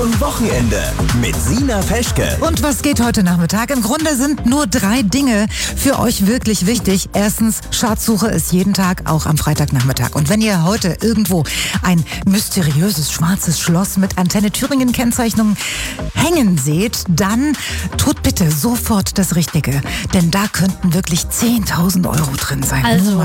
Wochenende mit Sina Peschke. Und was geht heute Nachmittag? Im Grunde sind nur 3 Dinge für euch wirklich wichtig. Erstens, Schatzsuche ist jeden Tag, auch am Freitagnachmittag. Und wenn ihr heute irgendwo ein mysteriöses schwarzes Schloss mit Antenne Thüringen-Kennzeichnung hängen seht, dann tut bitte sofort das Richtige. Denn da könnten wirklich 10.000 Euro drin sein. Also